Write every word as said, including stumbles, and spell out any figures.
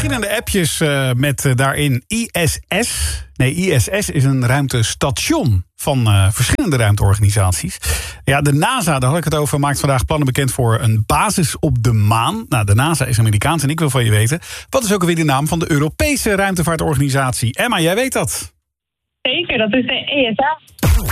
verschillende appjes uh, met uh, daarin I S S. Nee, I S S is een ruimtestation van uh, verschillende ruimteorganisaties. Ja, de NASA, daar had ik het over, maakt vandaag plannen bekend voor een basis op de maan. Nou, de NASA is Amerikaans en ik wil van je weten, wat is ook alweer de naam van de Europese ruimtevaartorganisatie? Emma, jij weet dat. Zeker, dat is de E S A.